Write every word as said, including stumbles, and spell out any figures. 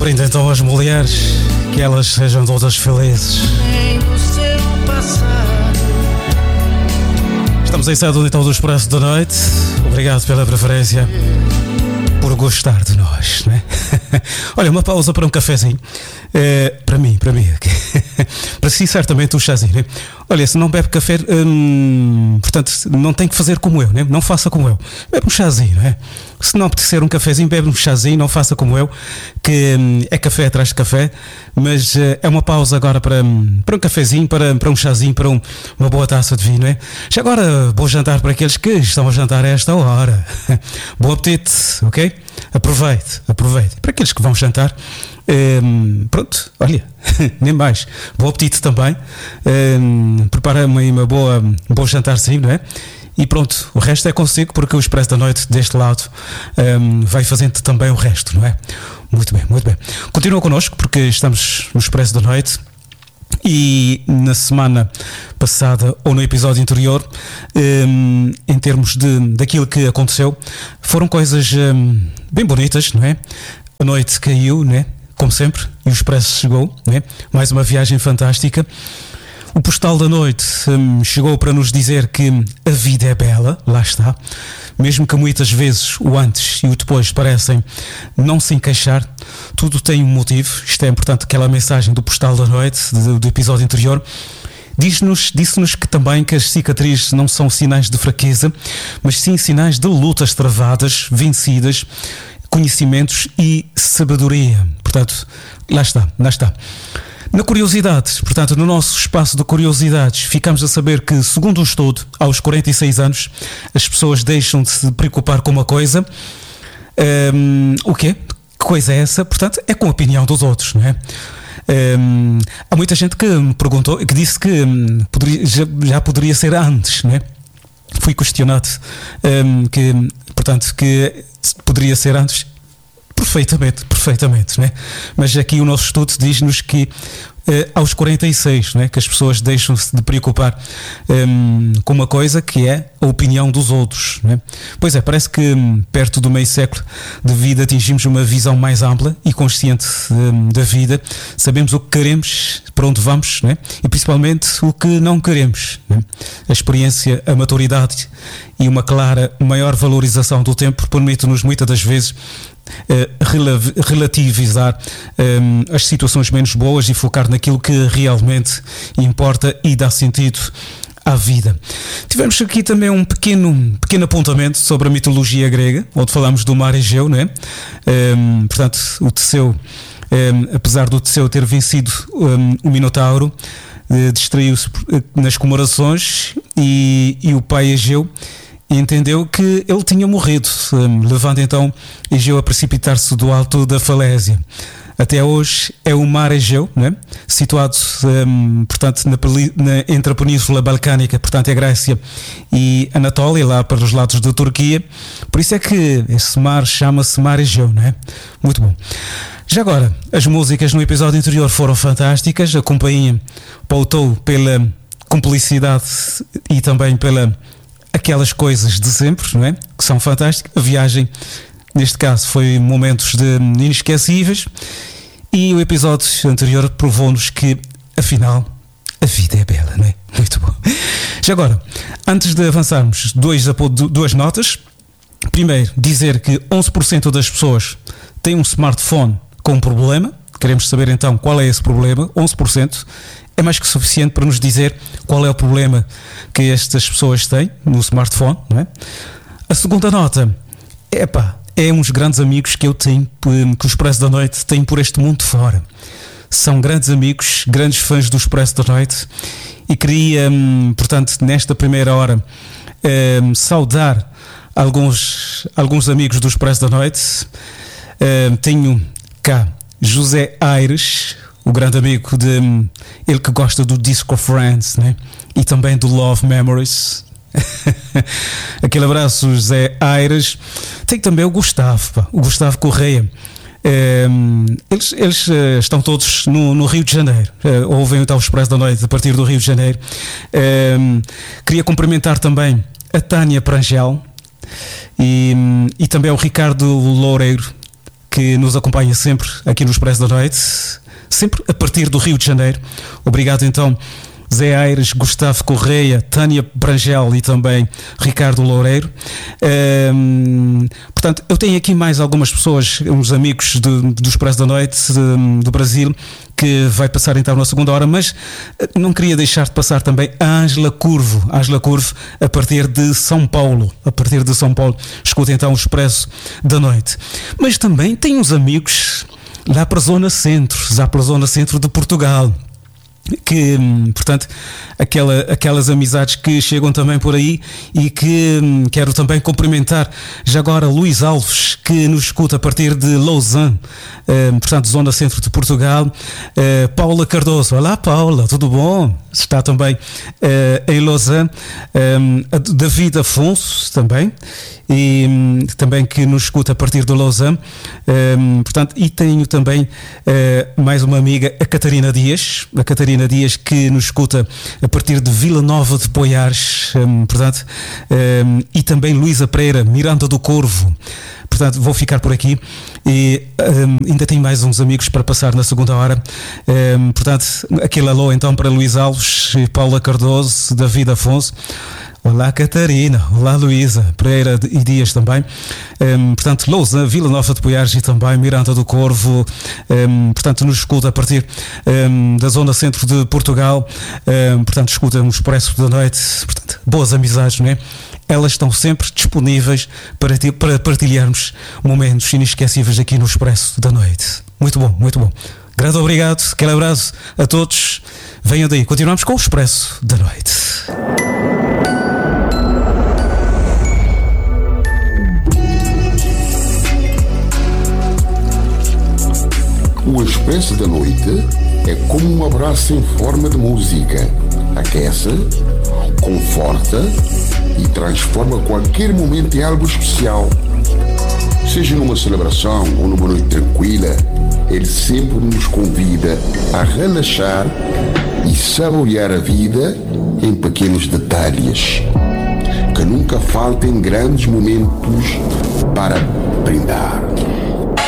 brinde então às mulheres, que elas sejam todas felizes. Estamos em cedo então do Expresso da Noite. Obrigado pela preferência, por gostar de nós, né? Olha, uma pausa para um cafezinho. É, para mim, para mim. Para si, certamente, um chazinho, né? Olha, se não bebe café, hum, portanto, não tem que fazer como eu, né? Não faça como eu. Bebe um chazinho, né? Se não apetecer um cafezinho, bebe um chazinho, não faça como eu, que hum, é café atrás de café. Mas uh, é uma pausa agora para, um, para um cafezinho, para, para um chazinho, para um, uma boa taça de vinho, né? Já agora, bom jantar para aqueles que estão a jantar a esta hora. Bom apetite, ok? Aproveite, aproveite. Para aqueles que vão jantar, hum, pronto, olha, nem mais. Bom apetite também. Hum, Prepara-me aí uma boa, um bom jantarzinho, não é? E pronto, o resto é consigo, porque o Expresso da Noite deste lado hum, vai fazendo também o resto, não é? Muito bem, muito bem. Continua connosco, porque estamos no Expresso da Noite. E na semana passada, ou no episódio anterior, um, em termos de, daquilo que aconteceu, foram coisas um, bem bonitas, não é? A noite caiu, não é? Como sempre, e o Expresso chegou, não é? Mais uma viagem fantástica. O postal da noite um, chegou para nos dizer que a vida é bela, lá está, mesmo que muitas vezes o antes e o depois parecem não se encaixar, tudo tem um motivo. Isto é importante, aquela mensagem do postal da noite, do, do episódio anterior. Diz-nos, disse-nos que também que as cicatrizes não são sinais de fraqueza, mas sim sinais de lutas travadas, vencidas, conhecimentos e sabedoria. Portanto, lá está, lá está. Na curiosidade, portanto, no nosso espaço de curiosidades, ficamos a saber que, segundo um estudo, aos quarenta e seis anos, as pessoas deixam de se preocupar com uma coisa. Um, o quê? Que coisa é essa? Portanto, é com a opinião dos outros, não é? Um, há muita gente que me perguntou, que disse que um, poderia, já, já poderia ser antes, não é? Fui questionado um, que, portanto, que poderia ser antes. Perfeitamente, perfeitamente, né? Mas aqui o nosso estudo diz-nos que uh, aos quarenta e seis, né, que as pessoas deixam-se de preocupar um, com uma coisa que é a opinião dos outros, né? Pois é, parece que um, perto do meio século de vida atingimos uma visão mais ampla e consciente um, da vida, sabemos o que queremos, para onde vamos, né? E principalmente o que não queremos, né? A experiência, a maturidade e uma clara maior valorização do tempo permite-nos muitas das vezes Uh, relativizar um, as situações menos boas e focar naquilo que realmente importa e dá sentido à vida. Tivemos aqui também um pequeno, pequeno apontamento sobre a mitologia grega, onde falamos do mar Egeu, não é? Um, portanto, o Teseu, um, apesar do Teseu ter vencido um, o Minotauro, uh, distraiu-se nas comemorações e, e o pai Egeu e entendeu que ele tinha morrido, levando então Egeu a precipitar-se do alto da falésia. Até hoje é o mar Egeu, né? Situado um, portanto, na, na, entre a Península Balcânica, portanto a Grécia e Anatólia, lá para os lados da Turquia. Por isso é que esse mar chama-se mar Egeu, né? Muito bom. Já agora, as músicas no episódio anterior foram fantásticas, a companhia pautou pela cumplicidade e também pela aquelas coisas de sempre, não é? Que são fantásticas. A viagem, neste caso, foi momentos de inesquecíveis e o episódio anterior provou-nos que, afinal, a vida é bela, não é? Muito bom. Já agora, antes de avançarmos, dois, duas notas. Primeiro, dizer que onze por cento das pessoas têm um smartphone com um problema. Queremos saber então qual é esse problema. onze por cento é mais que suficiente para nos dizer qual é o problema que estas pessoas têm no smartphone, não é? A segunda nota, epá, é uns grandes amigos que eu tenho, que o Expresso da Noite tem por este mundo fora. São grandes amigos, grandes fãs do Expresso da Noite e queria, portanto, nesta primeira hora, eh, saudar alguns, alguns amigos do Expresso da Noite. Eh, tenho cá José Aires, o grande amigo de ele que gosta do Disco Friends, né? E também do Love Memories. Aquele abraço, José Aires. Tem também o Gustavo, pá, o Gustavo Correia. Um, eles, eles uh, estão todos no, no Rio de Janeiro, uh, ouvem então o Expresso da Noite a partir do Rio de Janeiro. Um, queria cumprimentar também a Tânia Prangel e, e também o Ricardo Loureiro, que nos acompanha sempre aqui no Expresso da Noite, sempre a partir do Rio de Janeiro. Obrigado então Zé Aires, Gustavo Correia, Tânia Brangel e também Ricardo Loureiro. Um, portanto, eu tenho aqui mais algumas pessoas, uns amigos do, do Expresso da Noite de, do Brasil, que vai passar então na segunda hora, mas não queria deixar de passar também a Ângela Curvo, Ângela Curvo a partir de São Paulo, a partir de São Paulo, escuta então o Expresso da Noite. Mas também tenho uns amigos lá para a zona centro, já para a zona centro de Portugal, que, portanto, aquela, aquelas amizades que chegam também por aí, e que hum, quero também cumprimentar já agora Luís Alves, que nos escuta a partir de Lausanne, hum, portanto, zona centro de Portugal. uh, Paula Cardoso, olá Paula, tudo bom? Está também uh, em Lausanne. um, David Afonso também, e um, também que nos escuta a partir de Lausanne. Um, portanto, e tenho também uh, mais uma amiga, a Catarina Dias, a Catarina Dias, que nos escuta a partir de Vila Nova de Poiares, um, portanto, um, e também Luísa Pereira, Miranda do Corvo. Portanto, vou ficar por aqui e um, ainda tenho mais uns amigos para passar na segunda hora. Um, portanto, aquele alô então para Luís Alves, Paula Cardoso, David Afonso. Olá Catarina, olá Luísa Pereira e Dias também. Um, portanto, Lousa, Vila Nova de Poiares e também Miranda do Corvo. Um, portanto, nos escuta a partir um, da zona centro de Portugal. Um, portanto, escuta no Expresso da Noite. Portanto, boas amizades, não é? Elas estão sempre disponíveis para, ti, para partilharmos momentos inesquecíveis aqui no Expresso da Noite. Muito bom, muito bom. Grande obrigado, aquele abraço a todos. Venham daí, continuamos com o Expresso da Noite. O Expresso da Noite é como um abraço em forma de música. Aquece, conforta e transforma qualquer momento em algo especial. Seja numa celebração ou numa noite tranquila, ele sempre nos convida a relaxar e saborear a vida em pequenos detalhes, que nunca faltem grandes momentos para brindar.